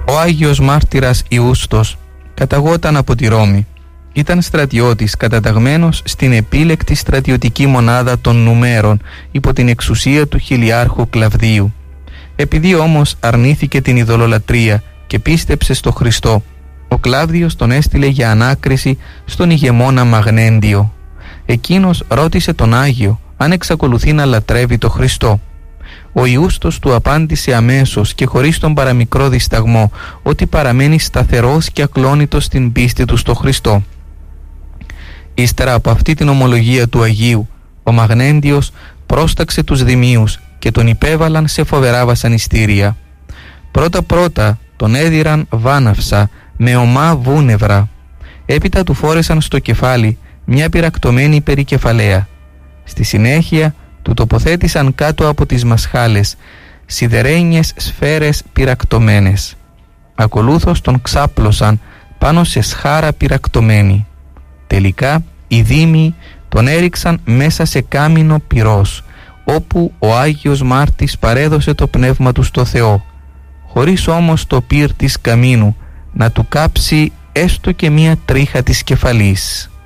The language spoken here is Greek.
Ο Άγιος Μάρτυρας Ιούστος καταγόταν από τη Ρώμη. Ήταν στρατιώτης καταταγμένος στην επίλεκτη στρατιωτική μονάδα των Νουμέρων υπό την εξουσία του χιλιάρχου Κλαβδίου. Επειδή όμως αρνήθηκε την ειδωλολατρία και πίστεψε στο Χριστό, ο Κλάβδιος τον έστειλε για ανάκριση στον ηγεμόνα Μαγνέντιο. Εκείνος ρώτησε τον Άγιο αν εξακολουθεί να λατρεύει το Χριστό. Ο Ιούστος του απάντησε αμέσως και χωρίς τον παραμικρό δισταγμό ότι παραμένει σταθερός και ακλόνητος στην πίστη του στο Χριστό. Ύστερα από αυτή την ομολογία του Αγίου, ο Μαγνέντιος πρόσταξε τους δημίους και τον υπέβαλαν σε φοβερά βασανιστήρια. Πρώτα τον έδιραν βάναυσα με ομά βούνευρα. Έπειτα του φόρεσαν στο κεφάλι μια πυρακτωμένη περικεφαλαία. Στη συνέχεια του τοποθέτησαν κάτω από τις μασχάλες σιδερένιες σφαίρες πυρακτωμένες. Ακολούθως τον ξάπλωσαν πάνω σε σχάρα πυρακτωμένη. Τελικά οι δήμοι τον έριξαν μέσα σε κάμινο πυρός, όπου ο Άγιος Μάρτης παρέδωσε το πνεύμα του στο Θεό, χωρίς όμως το πυρ της καμίνου να του κάψει έστω και μία τρίχα της κεφαλής.